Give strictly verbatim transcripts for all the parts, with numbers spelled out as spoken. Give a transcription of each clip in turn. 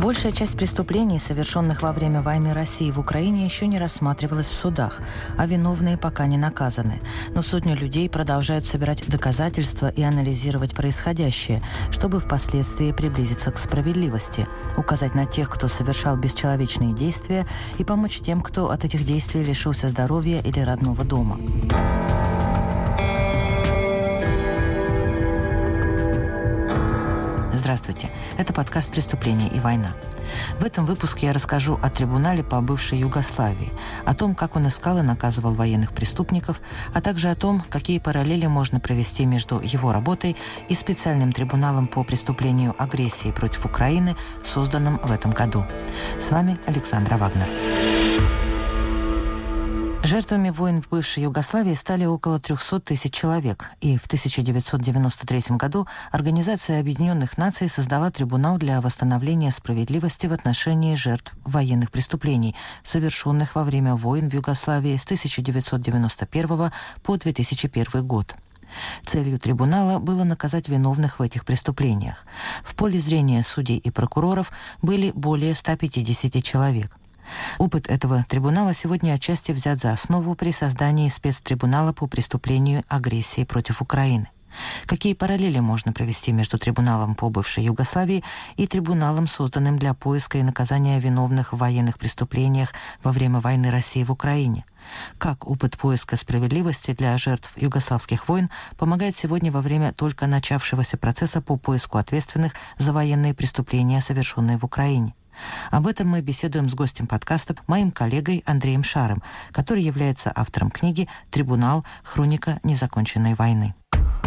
Большая часть преступлений, совершенных во время войны России в Украине, еще не рассматривалась в судах, а виновные пока не наказаны. Но сотни людей продолжают собирать доказательства и анализировать происходящее, чтобы впоследствии приблизиться к справедливости, указать на тех, кто совершал бесчеловечные действия, и помочь тем, кто от этих действий лишился здоровья или родного дома. Здравствуйте. Это подкаст «Преступление и война». В этом выпуске я расскажу о трибунале по бывшей Югославии, о том, как он искал и наказывал военных преступников, а также о том, какие параллели можно провести между его работой и специальным трибуналом по преступлению агрессии против Украины, созданным в этом году. С вами Александра Вагнер. Жертвами войн в бывшей Югославии стали около триста тысяч человек, и в тысяча девятьсот девяносто третьем году Организация Объединенных Наций создала трибунал для восстановления справедливости в отношении жертв военных преступлений, совершенных во время войн в Югославии с тысяча девятьсот девяносто первого по две тысячи первый год. Целью трибунала было наказать виновных в этих преступлениях. В поле зрения судей и прокуроров были более ста пятидесяти человек. Опыт этого трибунала сегодня отчасти взят за основу при создании спецтрибунала по преступлению агрессии против Украины. Какие параллели можно провести между трибуналом по бывшей Югославии и трибуналом, созданным для поиска и наказания виновных в военных преступлениях во время войны России в Украине? Как опыт поиска справедливости для жертв югославских войн помогает сегодня во время только начавшегося процесса по поиску ответственных за военные преступления, совершенные в Украине? Об этом мы беседуем с гостем подкаста, моим коллегой Андреем Шаром, который является автором книги «Трибунал. Хроника незаконченной войны».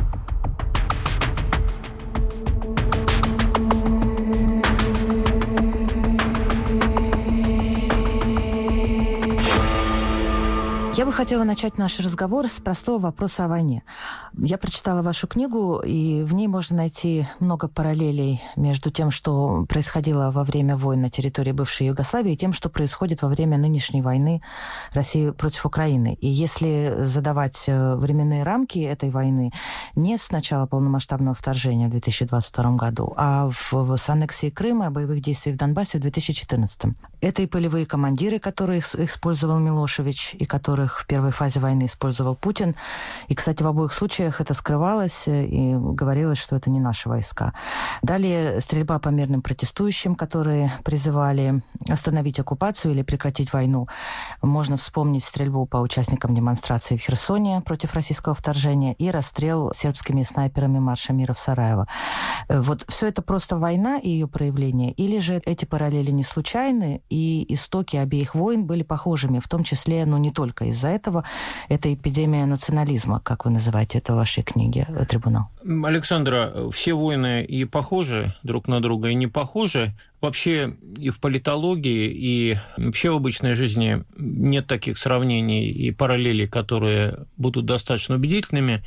Я бы хотела начать наш разговор с простого вопроса о войне. Я прочитала вашу книгу, и в ней можно найти много параллелей между тем, что происходило во время войн на территории бывшей Югославии, и тем, что происходит во время нынешней войны России против Украины. И если задавать временные рамки этой войны не с начала полномасштабного вторжения в две тысячи двадцать втором году, а в, в, с аннексией Крыма, боевых действий в Донбассе в две тысячи четырнадцатом. Это и полевые командиры, которые использовал Милошевич, и которых в первой фазе войны использовал Путин. И, кстати, в обоих случаях это скрывалось и говорилось, что это не наши войска. Далее стрельба по мирным протестующим, которые призывали остановить оккупацию или прекратить войну. Можно вспомнить стрельбу по участникам демонстрации в Херсоне против российского вторжения и расстрел сербскими снайперами Марша мира в Сараево. Вот все это просто война и ее проявление, или же эти параллели не случайны, и истоки обеих войн были похожими, в том числе, но не только из из-за этого, это эпидемия национализма, как вы называете это в вашей книге «Трибунал». Александра, все войны и похожи друг на друга, и не похожи. Вообще и в политологии, и вообще в обычной жизни нет таких сравнений и параллелей, которые будут достаточно убедительными.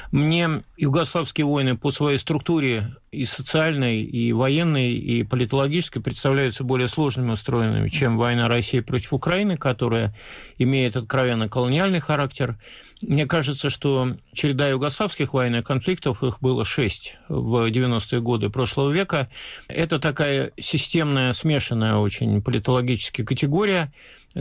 Мне югославские войны по своей структуре и социальной, и военной, и политологической представляются более сложными устроенными, чем война России против Украины, которая имеет откровенно колониальный характер. Мне кажется, что череда югославских войн и конфликтов, их было шесть в девяностые годы прошлого века, это такая системная, смешанная очень политологическая категория,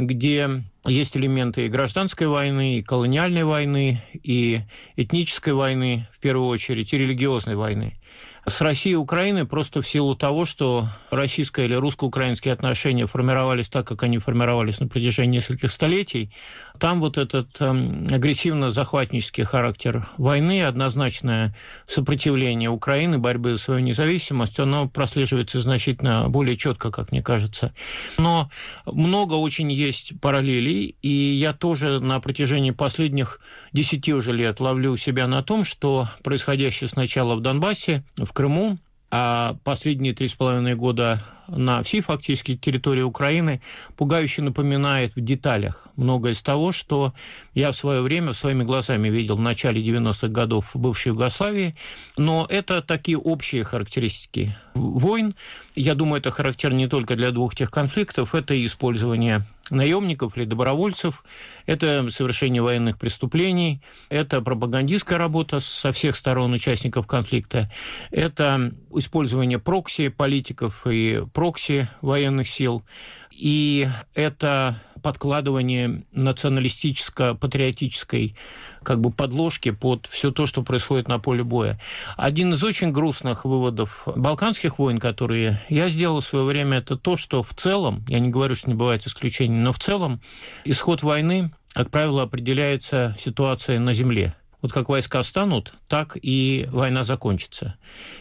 где есть элементы и гражданской войны, и колониальной войны, и этнической войны, в первую очередь, и религиозной войны. С Россией и Украиной просто в силу того, что российско- или русско-украинские отношения формировались так, как они формировались на протяжении нескольких столетий, там вот этот э, агрессивно-захватнический характер войны, однозначное сопротивление Украины, борьбы за свою независимость, оно прослеживается значительно более четко, как мне кажется. Но много очень есть параллелей, и я тоже на протяжении последних десяти уже лет ловлю себя на том, что происходящее сначала в Донбассе, в Крыму, а последние три с половиной года на всей фактически территории Украины пугающе напоминает в деталях многое из того, что я в свое время своими глазами видел в начале девяностых годов в бывшей Югославии. Но это такие общие характеристики войн. Я думаю, это характерно не только для двух тех конфликтов, это и использование наемников или добровольцев, это совершение военных преступлений, это пропагандистская работа со всех сторон участников конфликта, это использование прокси политиков и прокси военных сил, и это подкладывание националистическо-патриотической как бы подложки под все то, что происходит на поле боя. Один из очень грустных выводов Балканских войн, которые я сделал в свое время, это то, что в целом, я не говорю, что не бывает исключений, но в целом исход войны, как правило, определяется ситуацией на земле. Вот как войска встанут, так и война закончится.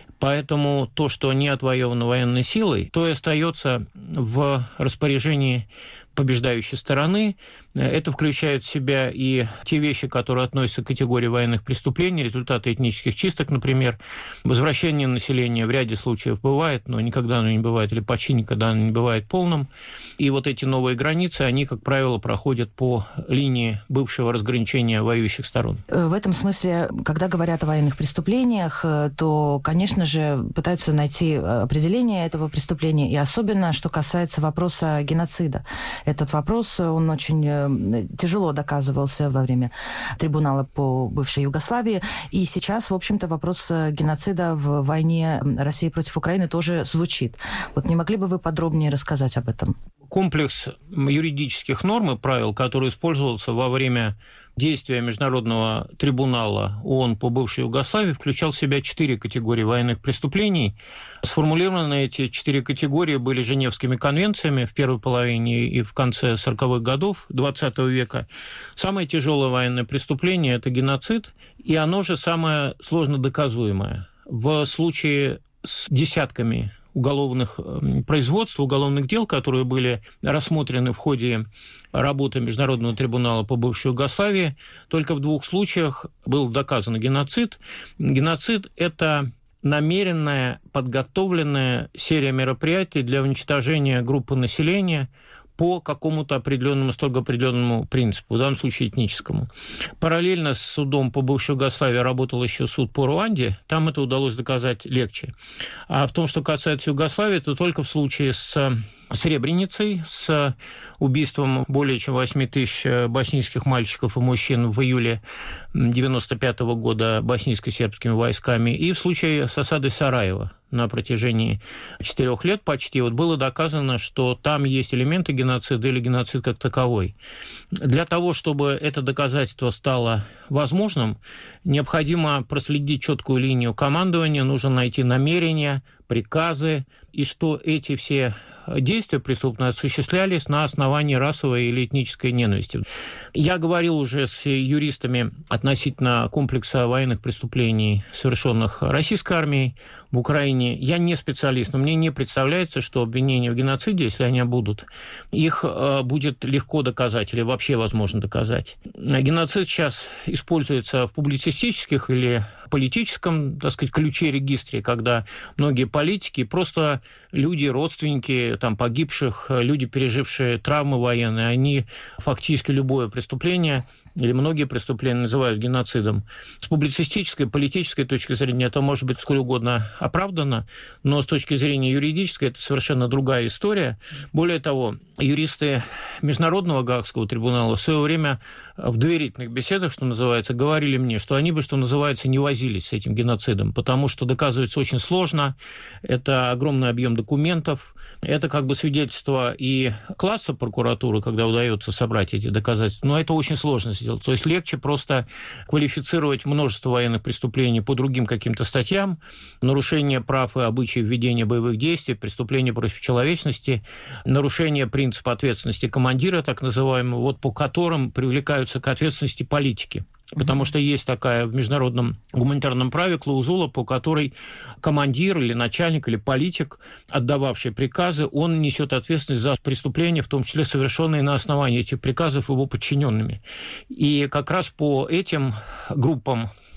Поэтому то, что не отвоевано военной силой, то и остается в распоряжении побеждающей стороны. Это включает в себя и те вещи, которые относятся к категории военных преступлений, результаты этнических чисток, например. Возвращение населения в ряде случаев бывает, но никогда оно не бывает, или почти никогда оно не бывает полным. И вот эти новые границы, они, как правило, проходят по линии бывшего разграничения воюющих сторон. В этом смысле, когда говорят о военных преступлениях, то, конечно же, пытаются найти определение этого преступления, и особенно, что касается вопроса геноцида. Этот вопрос, он очень тяжело доказывался во время трибунала по бывшей Югославии. И сейчас, в общем-то, вопрос геноцида в войне России против Украины тоже звучит. Вот не могли бы вы подробнее рассказать об этом? Комплекс юридических норм и правил, который использовался во время действия Международного трибунала ООН по бывшей Югославии, включал в себя четыре категории военных преступлений. Сформулированы эти четыре категории были Женевскими конвенциями в первой половине и в конце сороковых годов двадцатого века. Самое тяжелое военное преступление – это геноцид, и оно же самое сложно доказуемое. В случае с десятками уголовных производств, уголовных дел, которые были рассмотрены в ходе работы Международного трибунала по бывшей Югославии, только в двух случаях был доказан геноцид. Геноцид – это намеренная, подготовленная серия мероприятий для уничтожения группы населения по какому-то определенному, строго определенному принципу, в данном случае этническому. Параллельно с судом по бывшей Югославии работал еще суд по Руанде, там это удалось доказать легче. А в том, что касается Югославии, то только в случае с Сребреницей, с убийством более чем восемь тысяч боснийских мальчиков и мужчин в июле девяносто пятого года боснийско-сербскими войсками, и в случае с осадой Сараева на протяжении четырех лет почти, вот было доказано, что там есть элементы геноцида или геноцид как таковой. Для того, чтобы это доказательство стало возможным, необходимо проследить четкую линию командования, нужно найти намерения, приказы, и что эти все действия преступные осуществлялись на основании расовой или этнической ненависти. Я говорил уже с юристами относительно комплекса военных преступлений, совершенных российской армией в Украине. Я не специалист, но мне не представляется, что обвинения в геноциде, если они будут, их будет легко доказать или вообще возможно доказать. Геноцид сейчас используется в публицистических или политическом, так сказать, ключе регистре, когда многие политики, просто люди, родственники там, погибших, люди, пережившие травмы военные, они фактически любое преступление или многие преступления называют геноцидом. С публицистической, политической точки зрения это может быть сколь угодно оправдано, но с точки зрения юридической это совершенно другая история. Более того, юристы Международного Гаагского трибунала в свое время в доверительных беседах, что называется, говорили мне, что они бы, что называется, не возились с этим геноцидом, потому что доказывается очень сложно, это огромный объем документов, это как бы свидетельство и класса прокуратуры, когда удается собрать эти доказательства, но это очень сложно сделать. То есть легче просто квалифицировать множество военных преступлений по другим каким-то статьям, нарушение прав и обычаев ведения боевых действий, преступления против человечности, нарушение принципа ответственности командира, так называемого, вот по которым привлекаются к ответственности политики. Потому что есть такая в международном гуманитарном праве клаузула, по которой командир или начальник или политик, отдававший приказы, он несет ответственность за преступления, в том числе совершенные на основании этих приказов его подчиненными. И как раз по этим группам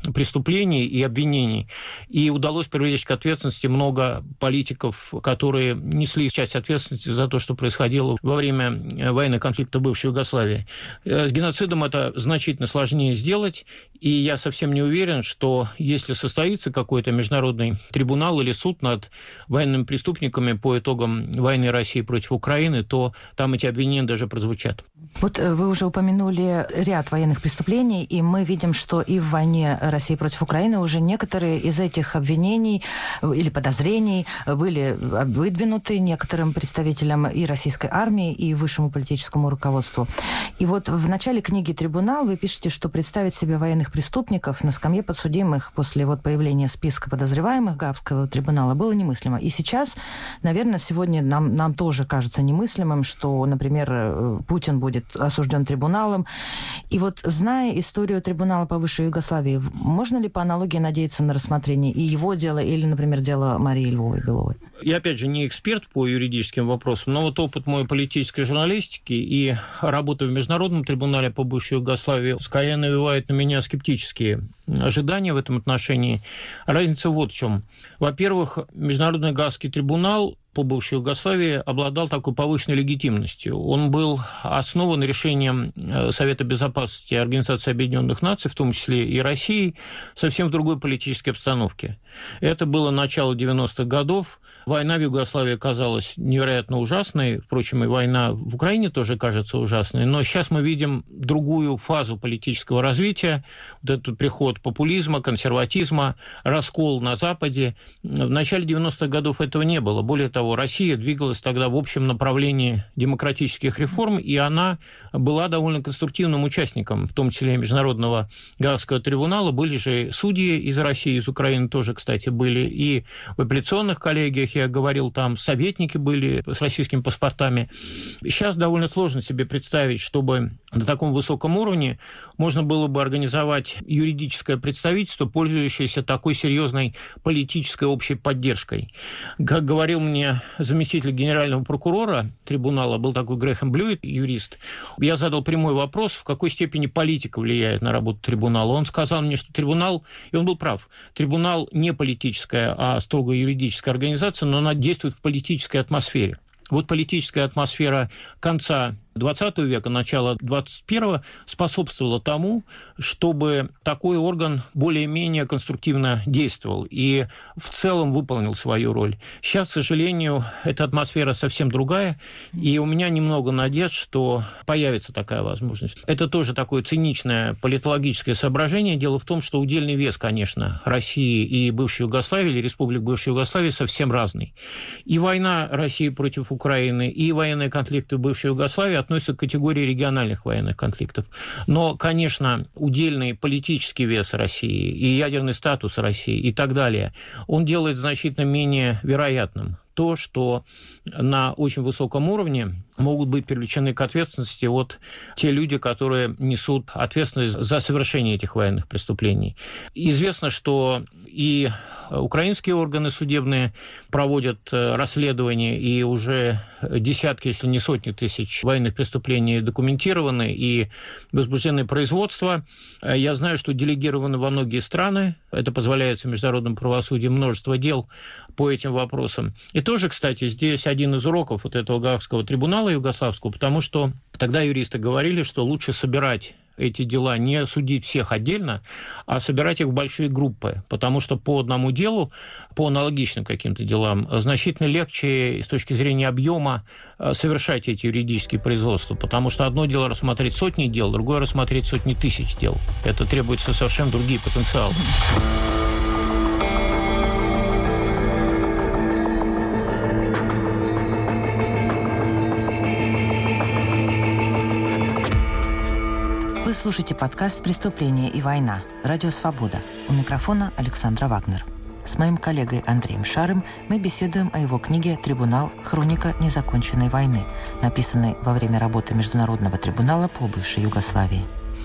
преступлений и обвинений. И удалось привлечь к ответственности много политиков, которые несли часть ответственности за то, что происходило во время военных конфликтов бывшей Югославии. С геноцидом это значительно сложнее сделать, и я совсем не уверен, что если состоится какой-то международный трибунал или суд над военными преступниками по итогам войны России против Украины, то там эти обвинения даже прозвучат. Вот вы уже упомянули ряд военных преступлений, и мы видим, что и в войне России против Украины уже некоторые из этих обвинений или подозрений были выдвинуты некоторым представителям и российской армии, и высшему политическому руководству. И вот в начале книги «Трибунал» вы пишете, что представить себе военных преступников на скамье подсудимых после вот появления списка подозреваемых Гаагского трибунала было немыслимо. И сейчас, наверное, сегодня нам, нам тоже кажется немыслимым, что, например, Путин будет осужден трибуналом. И вот, зная историю трибунала по высшей Югославии, можно ли по аналогии надеяться на рассмотрение и его дела, или, например, дела Марии Львовой-Беловой? Я, опять же, не эксперт по юридическим вопросам, но вот опыт мой политической журналистики и работа в Международном трибунале по бывшей Югославии скорее навевает на меня скептические ожидания в этом отношении. Разница вот в чем. Во-первых, Международный Гаагский трибунал по бывшей Югославии обладал такой повышенной легитимностью. Он был основан решением Совета Безопасности Организации Объединенных Наций, в том числе и России, совсем в другой политической обстановке. Это было начало девяностых годов. Война в Югославии казалась невероятно ужасной. Впрочем, и война в Украине тоже кажется ужасной. Но сейчас мы видим другую фазу политического развития. Вот этот приход популизма, консерватизма, раскол на Западе. В начале девяностых годов этого не было. Более того, Россия двигалась тогда в общем направлении демократических реформ, и она была довольно конструктивным участником, в том числе и Международного Гаагского трибунала. Были же судьи из России, из Украины тоже, кстати, были, и в апелляционных коллегиях, я говорил, там советники были с российскими паспортами. Сейчас довольно сложно себе представить, чтобы на таком высоком уровне можно было бы организовать юридическое представительство, пользующееся такой серьезной политической общей поддержкой. Как говорил мне заместитель генерального прокурора трибунала, был такой Грэхэм Блюит, юрист, я задал прямой вопрос, в какой степени политика влияет на работу трибунала. Он сказал мне, что трибунал, и он был прав, трибунал не политическая, а строго юридическая организация, но она действует в политической атмосфере. Вот политическая атмосфера конца двадцатого века, начала двадцать первого способствовало тому, чтобы такой орган более-менее конструктивно действовал и в целом выполнил свою роль. Сейчас, к сожалению, эта атмосфера совсем другая, и у меня немного надежд, что появится такая возможность. Это тоже такое циничное политологическое соображение. Дело в том, что удельный вес, конечно, России и бывшей Югославии, или республик бывшей Югославии совсем разный. И война России против Украины, и военные конфликты в бывшей Югославии относятся к категории региональных военных конфликтов. Но, конечно, удельный политический вес России и ядерный статус России и так далее, он делает значительно менее вероятным то, что на очень высоком уровне могут быть привлечены к ответственности вот те люди, которые несут ответственность за совершение этих военных преступлений. Известно, что и украинские органы судебные проводят расследования, и уже десятки, если не сотни тысяч военных преступлений документированы и возбуждены производства. Я знаю, что делегированы во многие страны. Это позволяется международному правосудию множество дел по этим вопросам. И тоже, кстати, здесь один из уроков вот этого Гаагского трибунала югославского, потому что тогда юристы говорили, что лучше собирать эти дела, не судить всех отдельно, а собирать их в большие группы, потому что по одному делу, по аналогичным каким-то делам, значительно легче с точки зрения объема совершать эти юридические производства, потому что одно дело рассмотреть сотни дел, другое рассмотреть сотни тысяч дел. Это требуется совершенно другие потенциалы. Вы слушаете подкаст «Преступление и война». Радио «Свобода». У микрофона Александра Вагнер. С моим коллегой Андреем Шарым мы беседуем о его книге «Трибунал. Хроника незаконченной войны», написанной во время работы Международного трибунала по бывшей Югославии.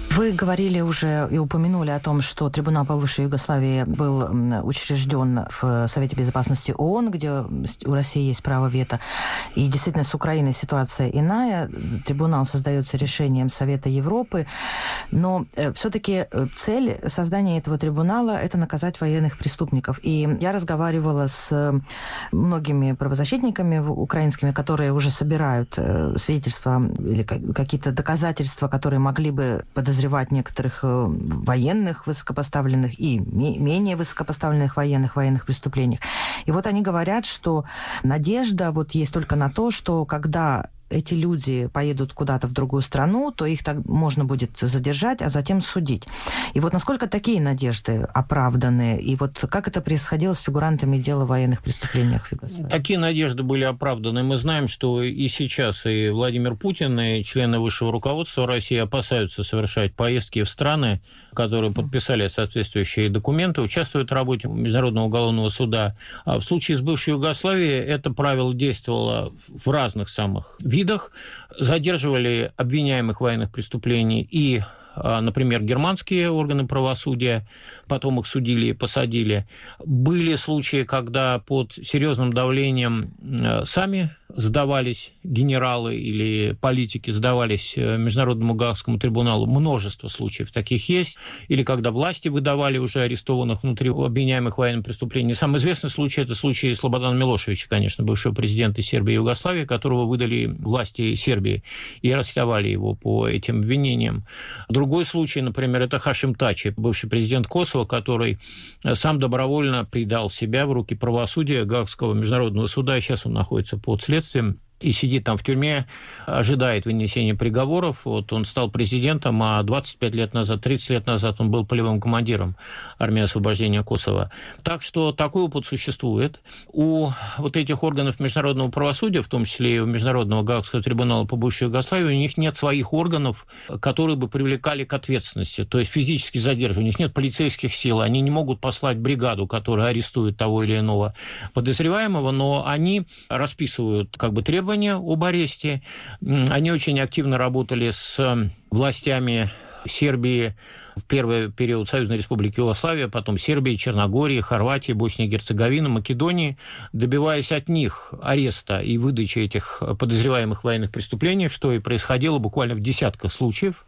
Вы говорили уже и упомянули о том, что трибунал по бывшей Югославии был учрежден в Совете Безопасности ООН, где у России есть право вето. И действительно с Украиной ситуация иная. Трибунал создается решением Совета Европы. Но все-таки цель создания этого трибунала – это наказать военных преступников. И я разговаривала с многими правозащитниками украинскими, которые уже собирают свидетельства или какие-то доказательства, которые могли бы подозревать некоторых военных высокопоставленных и менее высокопоставленных военных военных преступлениях. И вот они говорят, что надежда вот есть только на то, что когда эти люди поедут куда-то в другую страну, то их так можно будет задержать, а затем судить. И вот насколько такие надежды оправданы? И вот как это происходило с фигурантами дела о военных преступлениях в Югославии? Такие надежды были оправданы. Мы знаем, что и сейчас и Владимир Путин, и члены высшего руководства России опасаются совершать поездки в страны, которые подписали соответствующие документы, участвуют в работе Международного уголовного суда. А в случае с бывшей Югославией это правило действовало в разных самых видах. Задерживали обвиняемых в военных преступлениях и, например, германские органы правосудия, потом их судили и посадили. Были случаи, когда под серьезным давлением сами сдавались генералы или политики, сдавались Международному Гаагскому трибуналу. Множество случаев таких есть. Или когда власти выдавали уже арестованных внутри обвиняемых в военном преступлении. Самый известный случай – это случай Слободана Милошевича, конечно, бывшего президента Сербии и Югославии, которого выдали власти Сербии и арестовали его по этим обвинениям. Другой случай, например, это Хашим Тачи, бывший президент Косово, который сам добровольно предал себя в руки правосудия Гаагского международного суда, и сейчас он находится под следствием и сидит там в тюрьме, ожидает вынесения приговоров. Вот он стал президентом, а двадцать пять лет назад, тридцать лет назад он был полевым командиром армии освобождения Косово. Так что такой опыт существует. У вот этих органов международного правосудия, в том числе и у Международного Гаагского трибунала по бывшей Югославии, у них нет своих органов, которые бы привлекали к ответственности, то есть физически задерживать. У них нет полицейских сил, они не могут послать бригаду, которая арестует того или иного подозреваемого, но они расписывают как бы требования об аресте. Они очень активно работали с властями Сербии в первый период Союзной Республики Югославия, потом Сербии, Черногории, Хорватии, Боснии и Герцеговины, Македонии, добиваясь от них ареста и выдачи этих подозреваемых в военных преступлениях, что и происходило буквально в десятках случаев.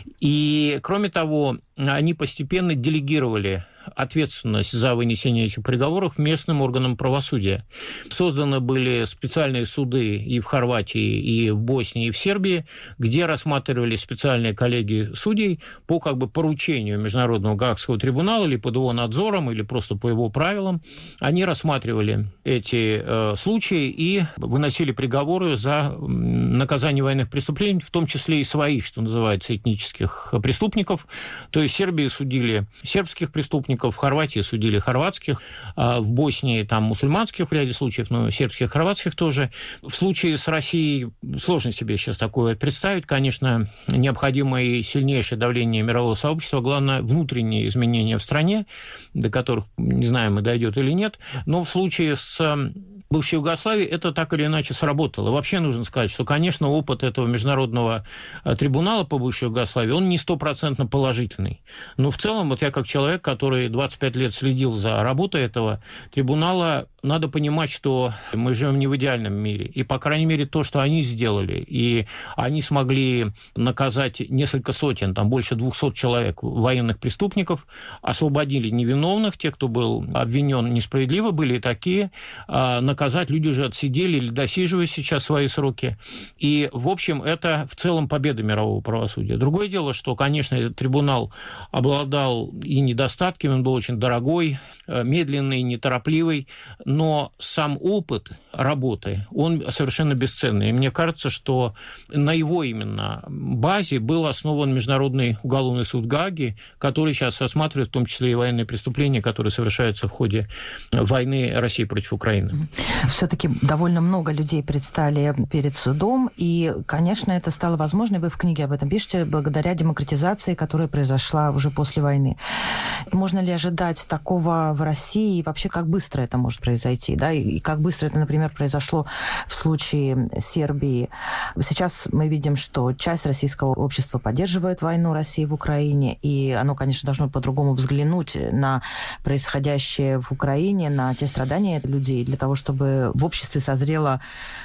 И, кроме того, они постепенно делегировали ответственность за вынесение этих приговоров местным органам правосудия. Созданы были специальные суды и в Хорватии, и в Боснии, и в Сербии, где рассматривали специальные коллегии судей по как бы поручению Международного Гаагского трибунала или под его надзором, или просто по его правилам. Они рассматривали эти э, случаи и выносили приговоры за наказание военных преступлений, в том числе и своих, что называется, этнических преступников. То есть в Сербии судили сербских преступников, в Хорватии судили хорватских, в Боснии там мусульманских в ряде случаев, но сербских, хорватских тоже. В случае с Россией сложно себе сейчас такое представить. Конечно, необходимо и сильнейшее давление мирового сообщества, главное, внутренние изменения в стране, до которых, не знаем, мы дойдет или нет, но в случае с бывшей Югославии это так или иначе сработало. Вообще нужно сказать, что, конечно, опыт этого международного трибунала по бывшей Югославии, он не стопроцентно положительный. Но в целом, вот я как человек, который двадцать пять лет следил за работой этого трибунала, надо понимать, что мы живем не в идеальном мире. И, по крайней мере, то, что они сделали, и они смогли наказать несколько сотен, там больше двухсот человек, военных преступников, освободили невиновных, тех, кто был обвинен несправедливо, были и такие, наказать люди уже отсидели или досиживают сейчас свои сроки. И, в общем, это в целом победа мирового правосудия. Другое дело, что, конечно, этот трибунал обладал и недостатками, он был очень дорогой, медленный, неторопливый, но сам опыт работы, он совершенно бесценный. И мне кажется, что на его именно базе был основан Международный уголовный суд Гааги, который сейчас рассматривает в том числе и военные преступления, которые совершаются в ходе войны России против Украины. Все-таки довольно много людей предстали перед судом, и, конечно, это стало возможно, вы в книге об этом пишете, благодаря демократизации, которая произошла уже после войны. Можно ли ожидать такого в России, и вообще как быстро это может произойти? произойти, да, и, и как быстро это, например, произошло в случае Сербии. Сейчас мы видим, что часть российского общества поддерживает войну России в Украине, и оно, конечно, должно по-другому взглянуть на происходящее в Украине, на те страдания людей, для того, чтобы в обществе созрела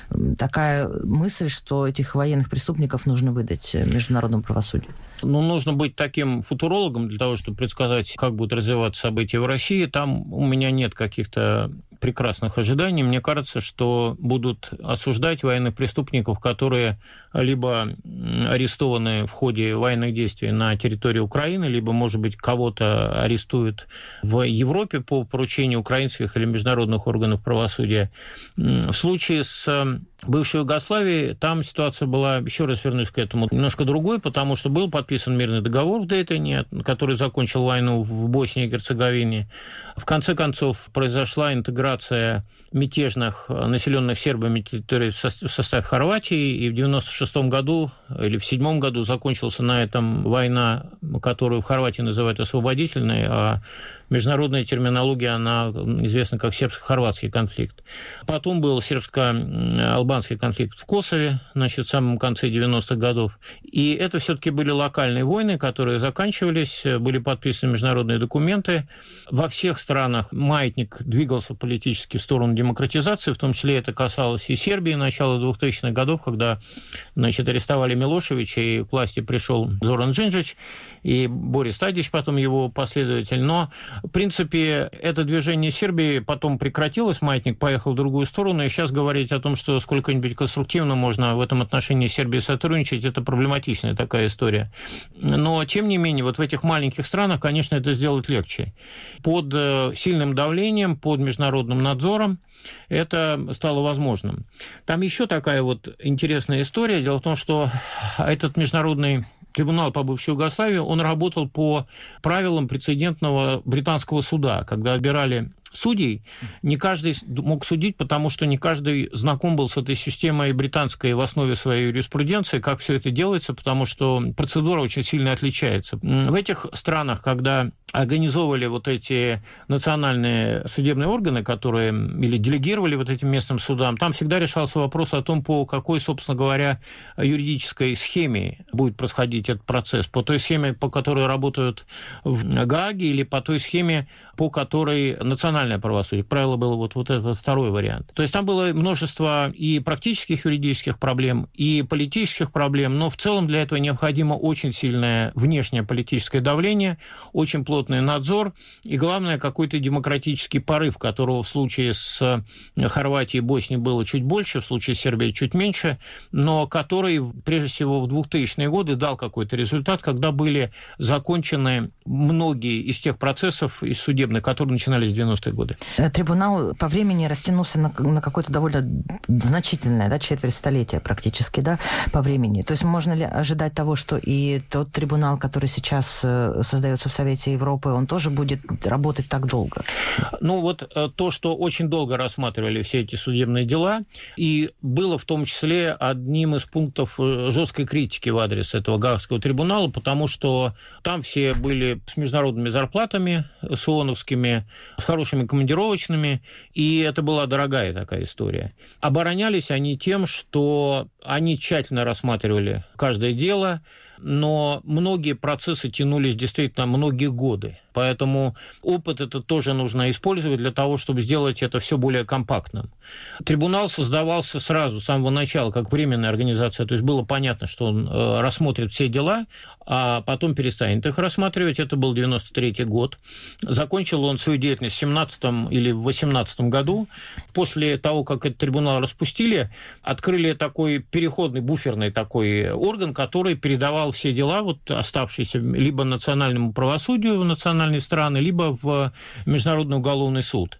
такая мысль, что этих военных преступников нужно выдать международному правосудию. Ну, нужно быть таким футурологом для того, чтобы предсказать, как будут развиваться события в России. Там у меня нет каких-то прекрасных ожиданий. Мне кажется, что будут осуждать военных преступников, которые либо арестованы в ходе военных действий на территории Украины, либо, может быть, кого-то арестуют в Европе по поручению украинских или международных органов правосудия. В случае с бывшей Югославией там ситуация была, еще раз вернусь к этому, немножко другой, потому что был подписан мирный договор в Дейтоне, который закончил войну в Боснии и Герцеговине. В конце концов, произошла интеграция мятежных, населенных сербами территорий в состав Хорватии, и в девяносто шестом году или в седьмом году закончился на этом война, которую в Хорватии называют освободительной, а международная терминология, она известна как сербско-хорватский конфликт. Потом был сербско-албанский конфликт в Косове, значит, в самом конце девяностых годов. И это все-таки были локальные войны, которые заканчивались, были подписаны международные документы. Во всех странах маятник двигался политически в сторону демократизации, в том числе это касалось и Сербии начала двухтысячных годов, когда, значит, арестовали Милошевича, и к власти пришел Зоран Джинджич, и Борис Тадич, потом его последователь. Но, в принципе, это движение Сербии потом прекратилось, маятник поехал в другую сторону, и сейчас говорить о том, что сколько-нибудь конструктивно можно в этом отношении с Сербией сотрудничать, это проблематичная такая история. Но, тем не менее, вот в этих маленьких странах, конечно, это сделать легче. Под сильным давлением, под международным надзором это стало возможным. Там еще такая вот интересная история. Дело в том, что этот международный трибунал по бывшей Югославии, он работал по правилам прецедентного британского суда, когда отбирали судей, не каждый мог судить, потому что не каждый знаком был с этой системой британской в основе своей юриспруденции, как все это делается, потому что процедура очень сильно отличается. В этих странах, когда организовывали вот эти национальные судебные органы, которые или делегировали вот этим местным судам, там всегда решался вопрос о том, по какой, собственно говоря, юридической схеме будет происходить этот процесс. По той схеме, по которой работают в Гааге, или по той схеме, по которой национальное правосудие. Правило было вот, вот этот второй вариант. То есть там было множество и практических юридических проблем, и политических проблем, но в целом для этого необходимо очень сильное внешнее политическое давление, очень плотный надзор и, главное, какой-то демократический порыв, которого в случае с Хорватией и Боснией было чуть больше, в случае с Сербией чуть меньше, но который, прежде всего, в двухтысячные годы дал какой-то результат, когда были закончены многие из тех процессов из судебных, которые начинались в девяностые годы. Трибунал по времени растянулся на, на какое-то довольно значительное, да, четверть столетия практически, да, по времени. То есть можно ли ожидать того, что и тот трибунал, который сейчас создается в Совете Европы, он тоже будет работать так долго? Ну вот то, что очень долго рассматривали все эти судебные дела, и было в том числе одним из пунктов жесткой критики в адрес этого Гаагского трибунала, потому что там все были с международными зарплатами, с ООНовскими, с хорошими командировочными, и это была дорогая такая история. Оборонялись они тем, что они тщательно рассматривали каждое дело, но многие процессы тянулись действительно многие годы. Поэтому опыт это тоже нужно использовать для того, чтобы сделать это все более компактным. Трибунал создавался сразу, с самого начала, как временная организация. То есть было понятно, что он рассмотрит все дела, а потом перестанет их рассматривать. Это был девяносто третий год. Закончил он свою деятельность в семнадцатом или в восемнадцатом году. После того, как этот трибунал распустили, открыли такой переходный, буферный такой орган, который передавал все дела, вот оставшиеся, либо национальному правосудию в национальном страны, либо в Международный уголовный суд.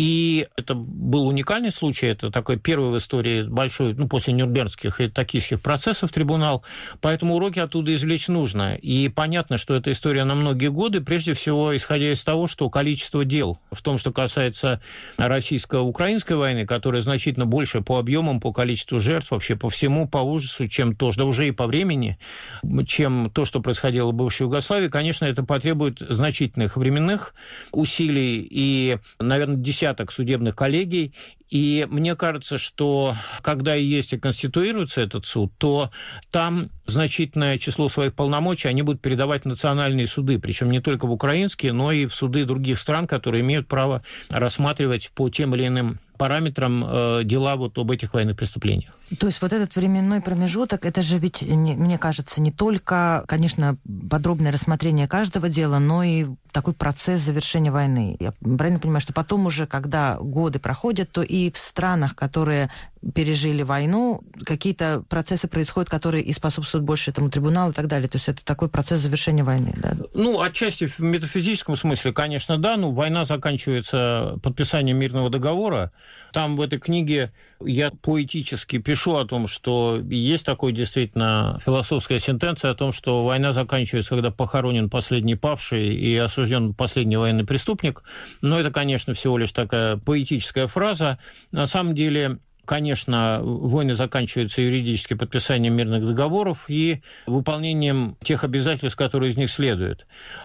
И это был уникальный случай, это такой первый в истории большой, ну, после нюрнбергских и токийских процессов трибунал, поэтому уроки оттуда извлечь нужно. И понятно, что эта история на многие годы, прежде всего, исходя из того, что количество дел, в том, что касается российско-украинской войны, которая значительно больше по объемам, по количеству жертв, вообще по всему, по ужасу, чем то, что уже и по времени чем то, что происходило в бывшей Югославии, конечно, это потребует значительных временных усилий и, наверное, десяток судебных коллегий. И мне кажется, что когда и есть и конституируется этот суд, то там значительное число своих полномочий они будут передавать в национальные суды, причем не только в украинские, но и в суды других стран, которые имеют право рассматривать по тем или иным параметрам э, дела вот об этих военных преступлениях. То есть вот этот временной промежуток, это же ведь, не, мне кажется, не только, конечно, подробное рассмотрение каждого дела, но и такой процесс завершения войны. Я правильно понимаю, что потом уже, когда годы проходят, то и в странах, которые пережили войну, какие-то процессы происходят, которые и способствуют больше этому трибуналу и так далее. То есть это такой процесс завершения войны, да? Ну, отчасти в метафизическом смысле, конечно, да. Ну, война заканчивается подписанием мирного договора. Там в этой книге я поэтически пишу о том, что есть такой действительно философская сентенция о том, что война заканчивается, когда похоронен последний павший и осужден последний военный преступник. Но это, конечно, всего лишь такая поэтическая фраза. На самом деле, конечно, войны заканчиваются юридически подписанием мирных договоров и выполнением тех обязательств, которые из них следуют.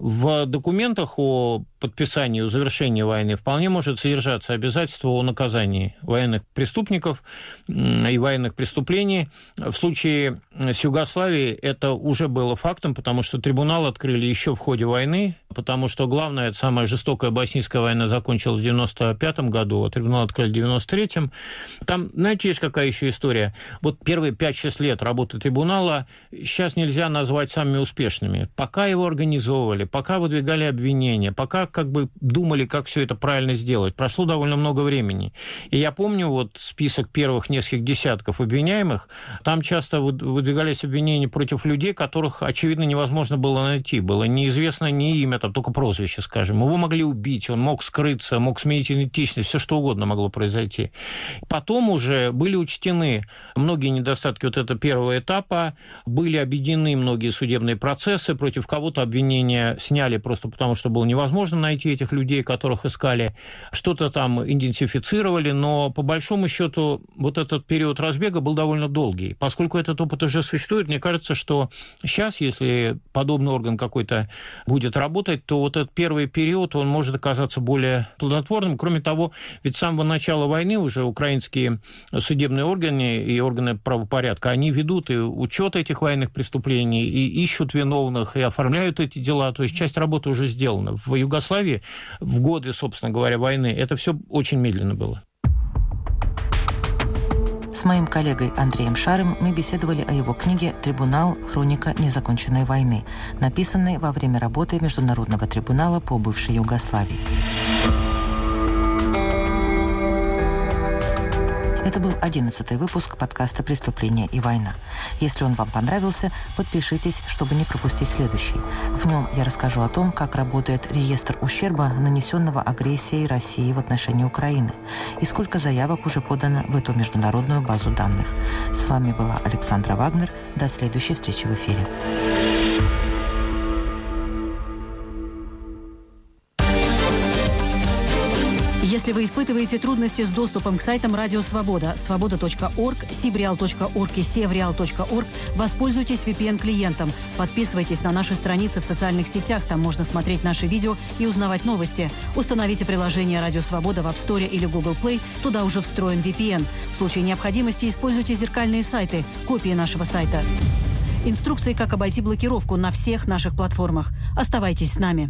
В документах о подписании, о завершении войны вполне может содержаться обязательство о наказании военных преступников и военных преступлений. В случае с Югославией это уже было фактом, потому что трибунал открыли еще в ходе войны, потому что главная, самая жестокая боснийская война закончилась в девяносто пятом году, а трибунал открыли в девяносто третьем. Там, знаете, есть какая еще история? Вот первые пять-шесть лет работы трибунала сейчас нельзя назвать самыми успешными. Пока его организовывали, пока выдвигали обвинения, пока как бы думали, как все это правильно сделать, прошло довольно много времени. И я помню вот список первых нескольких десятков обвиняемых, там часто выдвигались обвинения против людей, которых, очевидно, невозможно было найти. Было неизвестно ни имя, там только прозвище, скажем. Его могли убить, он мог скрыться, мог сменить идентичность, все что угодно могло произойти. Потом уже были учтены многие недостатки вот этого первого этапа, были объединены многие судебные процессы, против кого-то обвинения сняли просто потому, что было невозможно найти этих людей, которых искали, что-то там идентифицировали, но по большому счету вот этот период разбега был довольно долгий. Поскольку этот опыт уже существует, мне кажется, что сейчас, если подобный орган какой-то будет работать, то вот этот первый период, он может оказаться более плодотворным. Кроме того, ведь с самого начала войны уже украинские судебные органы и органы правопорядка, они ведут и учет этих военных преступлений, и ищут виновных, и оформляют эти дела. То есть часть работы уже сделана. В Югославии в годы, собственно говоря, войны это все очень медленно было. С моим коллегой Андреем Шарым мы беседовали о его книге «Трибунал. Хроника незаконченной войны», написанной во время работы Международного трибунала по бывшей Югославии. Это был одиннадцатый выпуск подкаста «Преступление и война». Если он вам понравился, подпишитесь, чтобы не пропустить следующий. В нем я расскажу о том, как работает реестр ущерба, нанесенного агрессией России в отношении Украины, и сколько заявок уже подано в эту международную базу данных. С вами была Александра Вагнер. До следующей встречи в эфире. Если вы испытываете трудности с доступом к сайтам Радио Свобода, свобода точка орг, сибреал точка орг и севреал точка орг, воспользуйтесь ви пи эн-клиентом. Подписывайтесь на наши страницы в социальных сетях, там можно смотреть наши видео и узнавать новости. Установите приложение Радио Свобода в App Store или Google Play, туда уже встроен ви пи эн. В случае необходимости используйте зеркальные сайты, копии нашего сайта. Инструкции, как обойти блокировку на всех наших платформах. Оставайтесь с нами.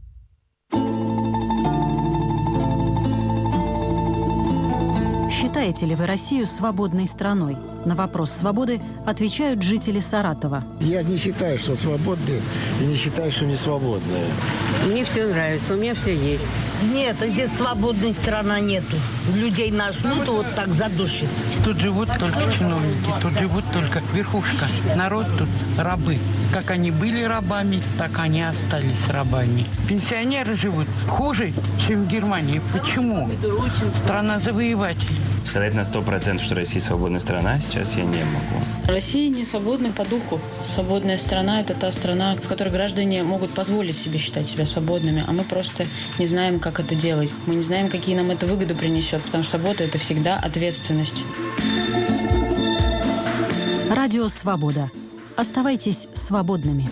Считаете ли вы Россию свободной страной? На вопрос свободы отвечают жители Саратова. Я не считаю, что свободные, и не считаю, что не свободные. Мне все нравится, у меня все есть. Нет, здесь свободной страны нету. Людей нажмут, вот так задушит. Тут живут только чиновники, тут живут только верхушка. Народ тут рабы. Как они были рабами, так они остались рабами. Пенсионеры живут хуже, чем в Германии. Почему? Страна завоевателей. Сказать на сто процентов, что Россия свободная страна, сейчас я не могу. Россия не свободна по духу. Свободная страна – это та страна, в которой граждане могут позволить себе считать себя свободными, а мы просто не знаем, как это делать. Мы не знаем, какие нам это выгоды принесет, потому что свобода – это всегда ответственность. Радио Свобода. Оставайтесь с свободными.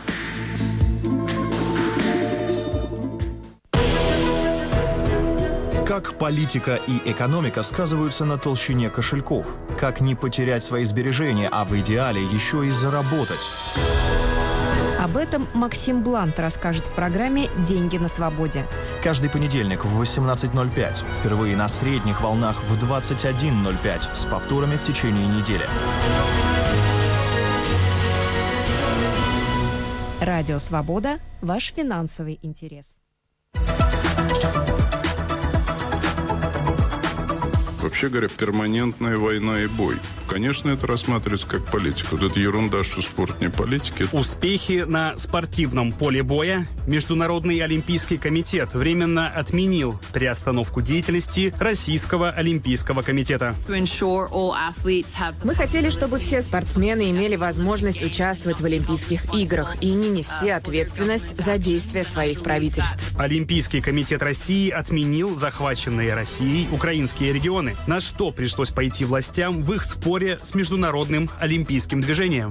Как политика и экономика сказываются на толщине кошельков? Как не потерять свои сбережения, а в идеале еще и заработать? Об этом Максим Блант расскажет в программе «Деньги на свободе». Каждый понедельник в восемнадцать ноль пять. Впервые на средних волнах в двадцать один ноль пять. С повторами в течение недели. Радио «Свобода» – ваш финансовый интерес. Вообще говоря, перманентная война и бой. Конечно, это рассматривается как политика. Вот это ерунда, что спорт не политика. Успехи на спортивном поле боя. Международный олимпийский комитет временно отменил приостановку деятельности Российского олимпийского комитета. Мы хотели, чтобы все спортсмены имели возможность участвовать в Олимпийских играх и не нести ответственность за действия своих правительств. Олимпийский комитет России отменил захваченные Россией украинские регионы, на что пришлось пойти властям в их споре с Международным олимпийским движением.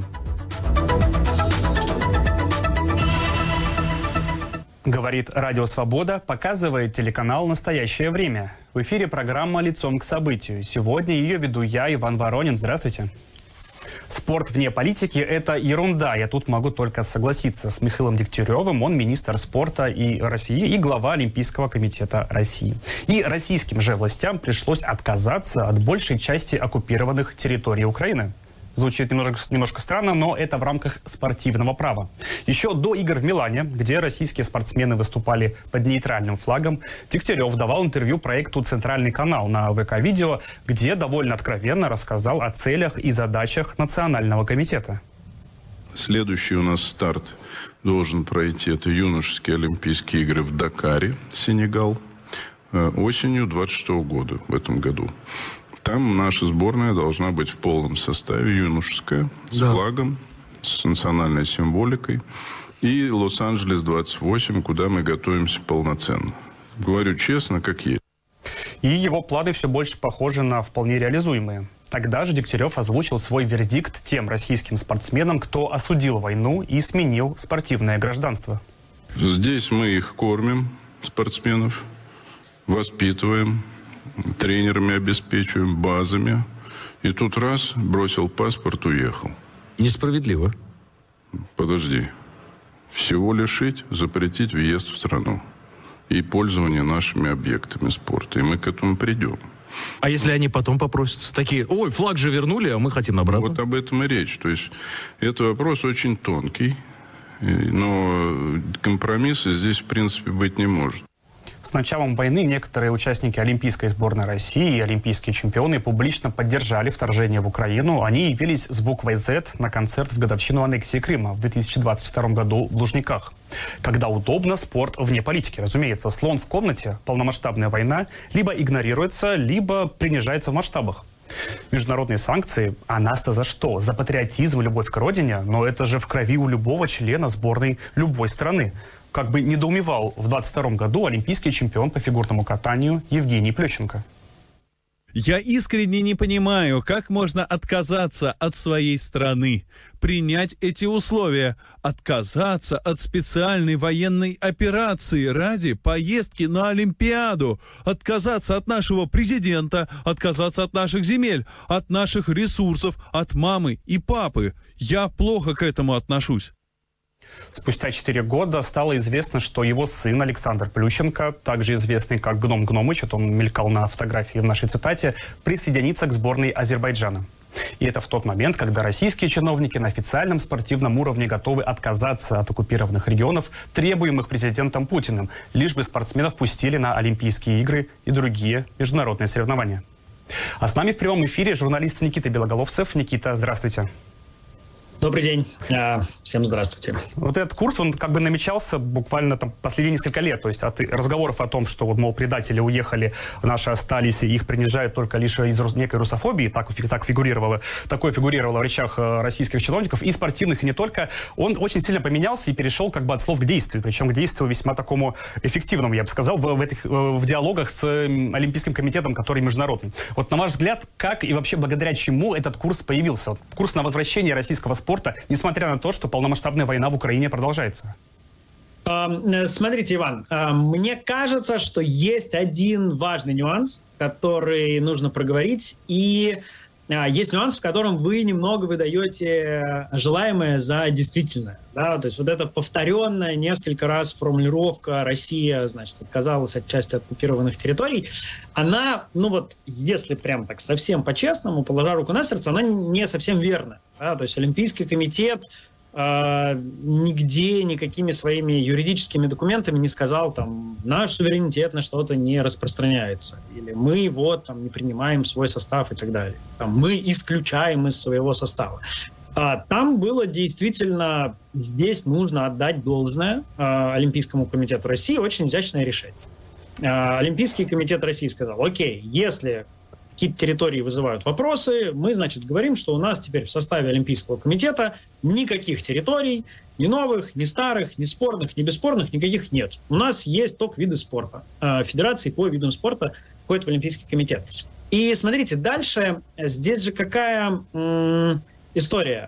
Говорит Радио Свобода, показывает телеканал «Настоящее время». В эфире программа «Лицом к событию». Сегодня ее веду я, Иван Воронин. Здравствуйте. Спорт вне политики – это ерунда. Я тут могу только согласиться с Михаилом Дегтяревым. Он министр спорта и России и глава Олимпийского комитета России. И российским же властям пришлось отказаться от большей части оккупированных территорий Украины. Звучит немножко, немножко странно, но это в рамках спортивного права. Еще до игр в Милане, где российские спортсмены выступали под нейтральным флагом, Дегтярев давал интервью проекту «Центральный канал» на ВК-видео, где довольно откровенно рассказал о целях и задачах Национального комитета. Следующий у нас старт должен пройти. Это юношеские Олимпийские игры в Дакаре, Сенегал, осенью двадцать шестого года, в этом году. Там наша сборная должна быть в полном составе, юношеская, с да. флагом, с национальной символикой. И Лос-Анджелес двадцать восемь, куда мы готовимся полноценно. Говорю честно, как есть. И его планы все больше похожи на вполне реализуемые. Тогда же Дегтярев озвучил свой вердикт тем российским спортсменам, кто осудил войну и сменил спортивное гражданство. Здесь мы их кормим, спортсменов, воспитываем, тренерами обеспечиваем, базами. И тут раз, бросил паспорт, уехал. Несправедливо. Подожди. Всего лишить, запретить въезд в страну. И пользование нашими объектами спорта. И мы к этому придем. А если они потом попросятся? Такие, ой, флаг же вернули, а мы хотим обратно. Вот об этом и речь. То есть, это вопрос очень тонкий. Но компромисса здесь, в принципе, быть не может. С началом войны некоторые участники Олимпийской сборной России и олимпийские чемпионы публично поддержали вторжение в Украину. Они явились с буквой «З» на концерт в годовщину аннексии Крыма в две тысячи двадцать втором году в Лужниках. Когда удобно, спорт вне политики. Разумеется, слон в комнате, полномасштабная война либо игнорируется, либо принижается в масштабах. Международные санкции, а нас-то за что? За патриотизм и любовь к родине? Но это же в крови у любого члена сборной любой страны. Как бы недоумевал в двадцать втором году олимпийский чемпион по фигурному катанию Евгений Плющенко. Я искренне не понимаю, как можно отказаться от своей страны, принять эти условия, отказаться от специальной военной операции ради поездки на Олимпиаду, отказаться от нашего президента, отказаться от наших земель, от наших ресурсов, от мамы и папы. Я плохо к этому отношусь. Спустя четыре года стало известно, что его сын Александр Плющенко, также известный как Гном Гномыч, это он мелькал на фотографии в нашей цитате, присоединится к сборной Азербайджана. И это в тот момент, когда российские чиновники на официальном спортивном уровне готовы отказаться от оккупированных регионов, требуемых президентом Путиным, лишь бы спортсменов пустили на Олимпийские игры и другие международные соревнования. А с нами в прямом эфире журналист Никита Белоголовцев. Никита, здравствуйте. Добрый день. Всем здравствуйте. Вот этот курс, он как бы намечался буквально там последние несколько лет. То есть от разговоров о том, что, вот, мол, предатели уехали, наши остались, и их принижают только лишь из некой русофобии, так, так фигурировало, такое фигурировало в речах российских чиновников, и спортивных, и не только, он очень сильно поменялся и перешел как бы от слов к действию. Причем к действию весьма такому эффективному, я бы сказал, в, в, этих, в диалогах с Олимпийским комитетом, который международный. Вот на ваш взгляд, как и вообще благодаря чему этот курс появился? Курс на возвращение российского спорта спорта, несмотря на то, что полномасштабная война в Украине продолжается? Смотрите, Иван, мне кажется, что есть один важный нюанс, который нужно проговорить, и есть нюанс, в котором вы немного выдаете желаемое за действительное. Да? То есть вот эта повторенная несколько раз формулировка «Россия, значит, отказалась от части оккупированных территорий», она, ну вот, если прям так совсем по-честному, положа руку на сердце, она не совсем верна. Да? То есть Олимпийский комитет нигде никакими своими юридическими документами не сказал, там, наш суверенитет на что-то не распространяется, или мы вот там не принимаем свой состав и так далее. Там, мы исключаем из своего состава. А там было действительно, здесь нужно отдать должное а, Олимпийскому комитету России, очень изящное решение. А, Олимпийский комитет России сказал, окей, если какие-то территории вызывают вопросы, мы, значит, говорим, что у нас теперь в составе Олимпийского комитета никаких территорий, ни новых, ни старых, ни спорных, ни бесспорных, никаких нет. У нас есть только виды спорта. Федерации по видам спорта входят в Олимпийский комитет. И смотрите, дальше здесь же какая м- история.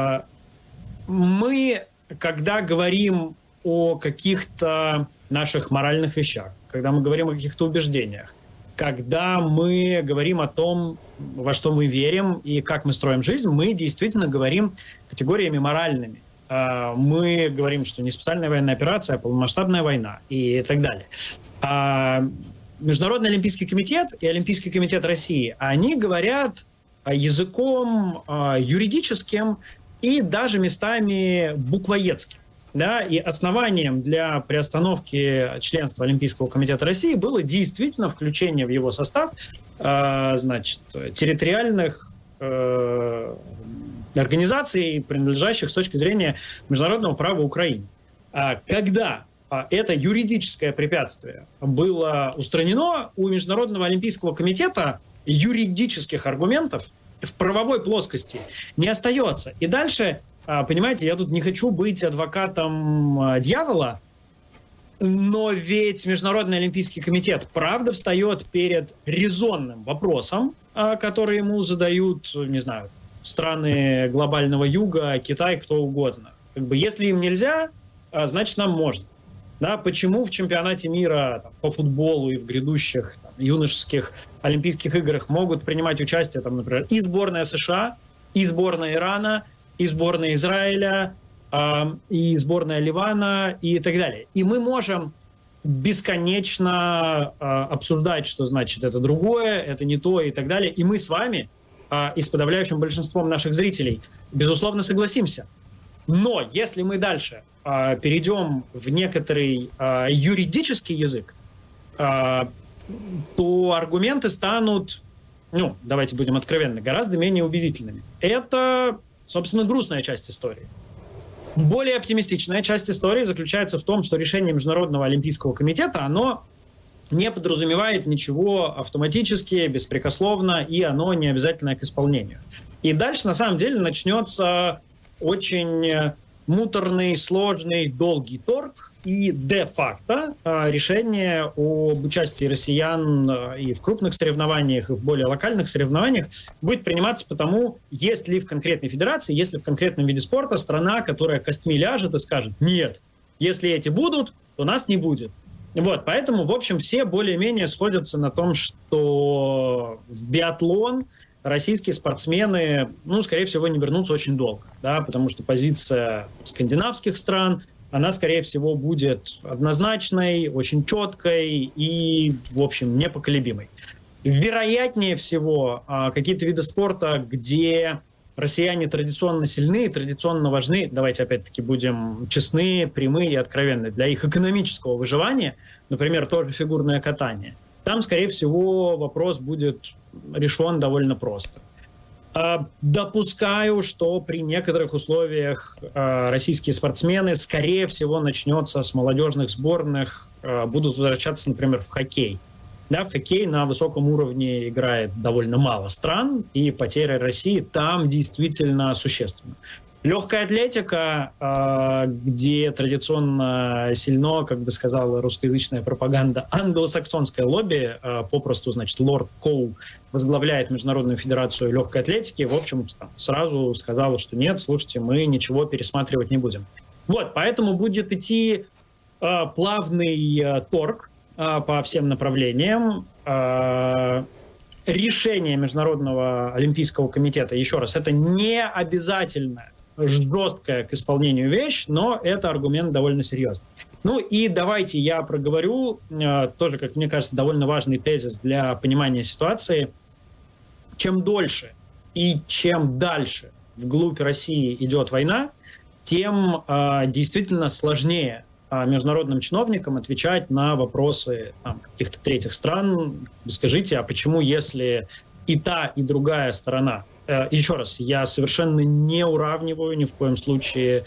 Мы, когда говорим о каких-то наших моральных вещах, когда мы говорим о каких-то убеждениях, когда мы говорим о том, во что мы верим и как мы строим жизнь, мы действительно говорим категориями моральными. Мы говорим, что не специальная военная операция, а полномасштабная война и так далее. Международный олимпийский комитет и Олимпийский комитет России, они говорят языком юридическим и даже местами буквоедским. Да, и основанием для приостановки членства Олимпийского комитета России было действительно включение в его состав э, значит, территориальных э, организаций, принадлежащих с точки зрения международного права Украине. А когда а, это юридическое препятствие было устранено, у Международного олимпийского комитета юридических аргументов в правовой плоскости не остается. И дальше... Понимаете, я тут не хочу быть адвокатом дьявола, но ведь Международный олимпийский комитет правда встает перед резонным вопросом, который ему задают, не знаю, страны глобального юга, Китай, кто угодно. Как бы, если им нельзя, значит, нам можно. Да, почему в чемпионате мира там, по футболу и в грядущих там, юношеских Олимпийских играх могут принимать участие, там, например, и сборная США, и сборная Ирана, и сборная Израиля, э, и сборная Ливана, и так далее. И мы можем бесконечно э, обсуждать, что значит это другое, это не то и так далее. И мы с вами, э, и с подавляющим большинством наших зрителей, безусловно, согласимся. Но если мы дальше э, перейдем в некоторый э, юридический язык, э, то аргументы станут, ну, давайте будем откровенны, гораздо менее убедительными. Это... собственно, грустная часть истории. Более оптимистичная часть истории заключается в том, что решение Международного олимпийского комитета, оно не подразумевает ничего автоматически, беспрекословно, и оно не обязательно к исполнению. И дальше, на самом деле, начнется очень муторный, сложный, долгий торг, и де-факто решение об участии россиян и в крупных соревнованиях, и в более локальных соревнованиях будет приниматься потому, есть ли в конкретной федерации, есть ли в конкретном виде спорта страна, которая костьми ляжет и скажет «нет, если эти будут, то нас не будет». Вот, поэтому, в общем, все более-менее сходятся на том, что в биатлон российские спортсмены, ну, скорее всего, не вернутся очень долго, да, потому что позиция скандинавских стран, она, скорее всего, будет однозначной, очень четкой и, в общем, непоколебимой. Вероятнее всего, какие-то виды спорта, где россияне традиционно сильны, традиционно важны, давайте опять-таки будем честны, прямые и откровенны, для их экономического выживания, например, тоже фигурное катание, там, скорее всего, вопрос будет решен довольно просто. Допускаю, что при некоторых условиях российские спортсмены, скорее всего, начнется с молодежных сборных, будут возвращаться, например, в хоккей. Да, в хоккей на высоком уровне играет довольно мало стран, и потеря России там действительно существенна. Легкая атлетика, где традиционно сильно, как бы сказала русскоязычная пропаганда, англосаксонское лобби, попросту, значит, лорд Коу возглавляет Международную федерацию легкой атлетики, в общем, сразу сказала, что нет, слушайте, мы ничего пересматривать не будем. Вот, поэтому будет идти плавный торг по всем направлениям. Решение Международного олимпийского комитета, еще раз, это не обязательно жесткая к исполнению вещь, но это аргумент довольно серьезный. Ну и давайте я проговорю, э, тоже, как мне кажется, довольно важный тезис для понимания ситуации. Чем дольше и чем дальше вглубь России идет война, тем э, действительно сложнее э, международным чиновникам отвечать на вопросы там, каких-то третьих стран. Скажите, а почему, если и та, и другая сторона... Еще раз, я совершенно не уравниваю ни в коем случае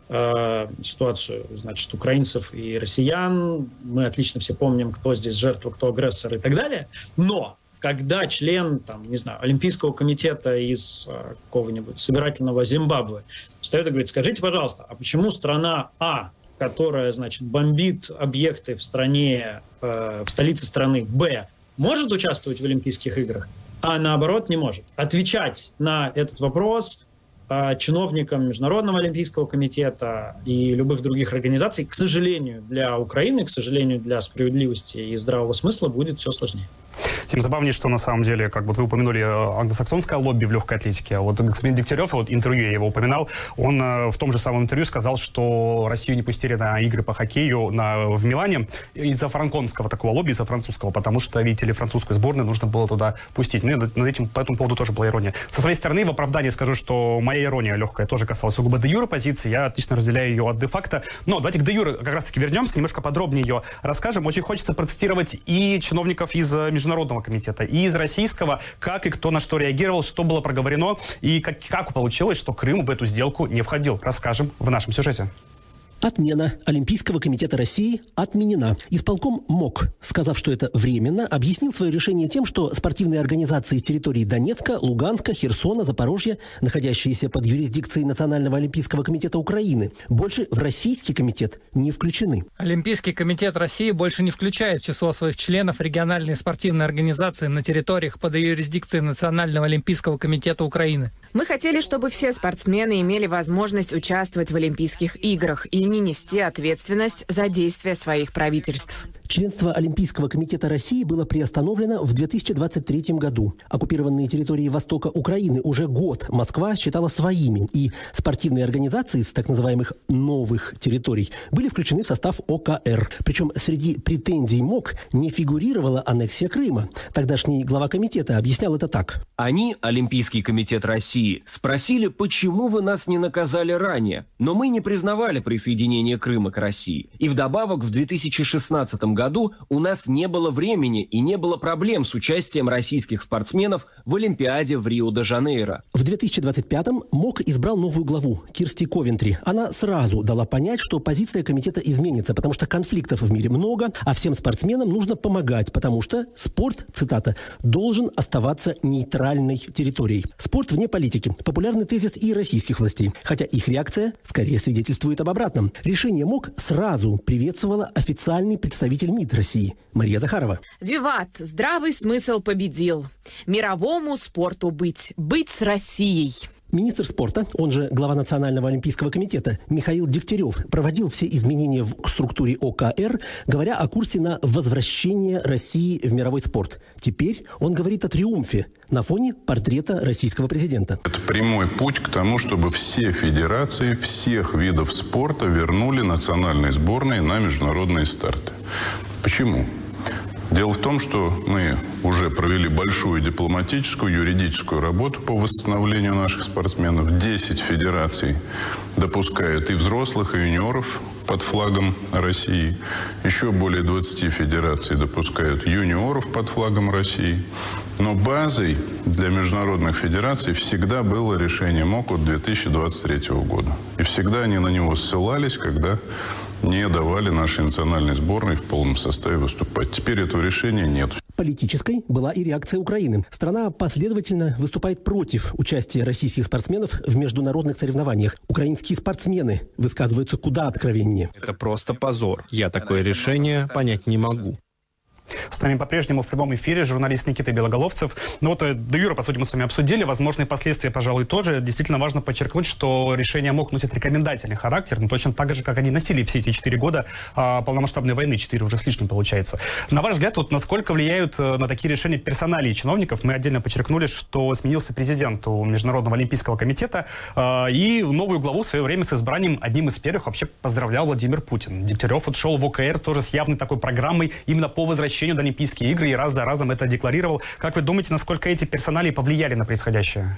э, ситуацию, значит, украинцев и россиян. Мы отлично все помним, кто здесь жертва, кто агрессор и так далее. Но когда член, там, не знаю, Олимпийского комитета из э, какого-нибудь собирательного Зимбабве встает и говорит: скажите, пожалуйста, а почему страна А, которая, значит, бомбит объекты в стране, э, в столице страны Б, может участвовать в Олимпийских играх, а наоборот не может? Отвечать на этот вопрос э, чиновникам Международного олимпийского комитета и любых других организаций, к сожалению, для Украины, к сожалению, для справедливости и здравого смысла будет все сложнее. Тем забавнее, что на самом деле, как вот вы упомянули англосаксонское лобби в легкой атлетике, а вот господин Дегтярев, вот интервью я его упоминал, он в том же самом интервью сказал, что Россию не пустили на игры по хоккею на, в Милане из-за франконского такого лобби, из-за французского, потому что, видите ли, французскую сборную нужно было туда пустить. Ну, над этим по этому поводу тоже была ирония. Со своей стороны, в оправдании скажу, что моя ирония легкая тоже касалась сугубо де-юре позиции, я отлично разделяю ее от де-факто. Но давайте к де-юре как раз-таки вернемся, немножко подробнее ее расскажем. Очень хочется процитировать и чиновников из Международного комитета, и из российского, как и кто на что реагировал, что было проговорено, и как, как получилось, что Крым в эту сделку не входил. Расскажем в нашем сюжете. Отмена Олимпийского комитета России отменена. Исполком МОК, сказав, что это временно, объяснил свое решение тем, что спортивные организации с территории Донецка, Луганска, Херсона, Запорожья, находящиеся под юрисдикцией Национального олимпийского комитета Украины, больше в Российский комитет не включены. Олимпийский комитет России больше не включает в число своих членов региональные спортивные организации на территориях под юрисдикцией Национального олимпийского комитета Украины. Мы хотели, чтобы все спортсмены имели возможность участвовать в Олимпийских играх и не нести ответственность за действия своих правительств. Членство Олимпийского комитета России было приостановлено в две тысячи двадцать третьем году. Оккупированные территории востока Украины уже год Москва считала своими, и спортивные организации с так называемых новых территорий были включены в состав О К Р. Причем среди претензий МОК не фигурировала аннексия Крыма. Тогдашний глава комитета объяснял это так. Они, Олимпийский комитет России, спросили, почему вы нас не наказали ранее, но мы не признавали присоединение Крыма к России. И вдобавок в две тысячи шестнадцатом году у нас не было времени и не было проблем с участием российских спортсменов в Олимпиаде в Рио-де-Жанейро. В две тысячи двадцать пятом МОК избрал новую главу Кирсти Ковентри. Она сразу дала понять, что позиция комитета изменится, потому что конфликтов в мире много, а всем спортсменам нужно помогать, потому что спорт, цитата, должен оставаться нейтральной территорией. Спорт вне политики. Популярный тезис и российских властей. Хотя их реакция скорее свидетельствует об обратном. Решение МОК сразу приветствовала официальный представитель МИД России Мария Захарова. Виват! Здравый смысл победил. Мировому спорту быть. Быть с Россией. Министр спорта, он же глава Национального олимпийского комитета Михаил Дегтярев, проводил все изменения в структуре О К Р, говоря о курсе на возвращение России в мировой спорт. Теперь он говорит о триумфе на фоне портрета российского президента. Это прямой путь к тому, чтобы все федерации всех видов спорта вернули национальные сборные на международные старты. Почему? Дело в том, что мы уже провели большую дипломатическую, юридическую работу по восстановлению наших спортсменов. десять федераций допускают и взрослых, и юниоров под флагом России. Еще более двадцати федераций допускают юниоров под флагом России. Но базой для международных федераций всегда было решение МОК от две тысячи двадцать третьего года. И всегда они на него ссылались, когда не давали нашей национальной сборной в полном составе выступать. Теперь этого решения нет. Политической была и реакция Украины. Страна последовательно выступает против участия российских спортсменов в международных соревнованиях. Украинские спортсмены высказываются куда откровеннее. Это просто позор. Я такое решение понять не могу. С нами по-прежнему в прямом эфире журналист Никита Белоголовцев. Ну вот, де юре, по сути, мы с вами обсудили. Возможные последствия, пожалуй, тоже. Действительно важно подчеркнуть, что решение МОК носит рекомендательный характер, но точно так же, как они носили все эти четыре года а, полномасштабной войны, четыре уже с лишним получается. На ваш взгляд, вот насколько влияют на такие решения персоналии чиновников? Мы отдельно подчеркнули, что сменился президент у Международного олимпийского комитета, а, и новую главу в свое время с избранием одним из первых вообще поздравлял Владимир Путин. Дегтярев вот шел в ОКР тоже с явной такой программой именно по возвращению на Олимпийские игры и раз за разом это декларировал. Как вы думаете, насколько эти персоналии повлияли на происходящее?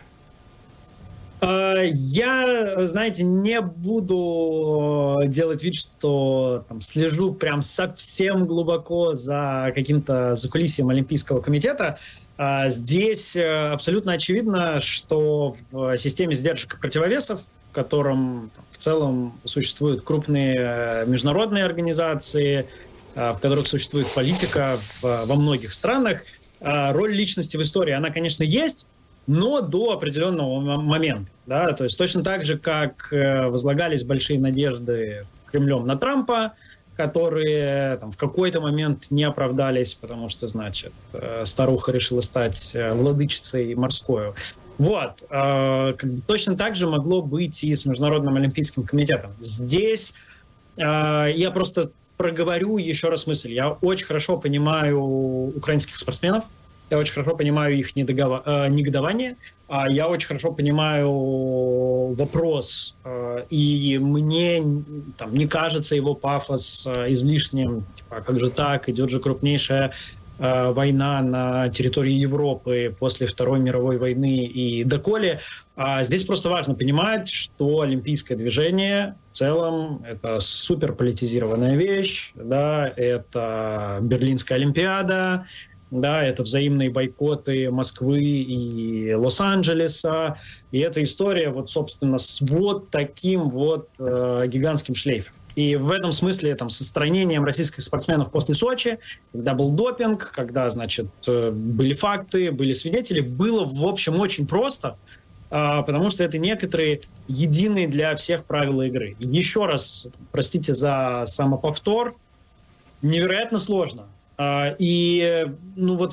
Я, знаете, не буду делать вид, что там, слежу прям совсем глубоко за каким-то закулисьем Олимпийского комитета. Здесь абсолютно очевидно, что в системе сдержек и противовесов, в котором в целом существуют крупные международные организации, в которых существует политика в, во многих странах, роль личности в истории, она, конечно, есть, но до определенного момента. Да? То есть точно так же, как возлагались большие надежды Кремлем на Трампа, которые там, в какой-то момент не оправдались, потому что, значит, старуха решила стать владычицей морскою. Вот. Точно так же могло быть и с Международным олимпийским комитетом. Здесь я просто проговорю еще раз мысль. Я очень хорошо понимаю украинских спортсменов, я очень хорошо понимаю их недогова- негодование, я очень хорошо понимаю вопрос, и мне там, не кажется его пафос излишним. Типа, как же так, идет же крупнейшая война на территории Европы после Второй мировой войны и доколе. А здесь просто важно понимать, что олимпийское движение в целом это суперполитизированная вещь, да, это Берлинская олимпиада, да, это взаимные бойкоты Москвы и Лос-Анджелеса, и эта история вот, собственно, с вот таким вот э, гигантским шлейфом. И в этом смысле там, с отстранением российских спортсменов после Сочи, когда был допинг, когда, значит, были факты, были свидетели, было, в общем, очень просто, потому что это некоторые единые для всех правила игры. И еще раз, простите за самоповтор, невероятно сложно. И, ну, вот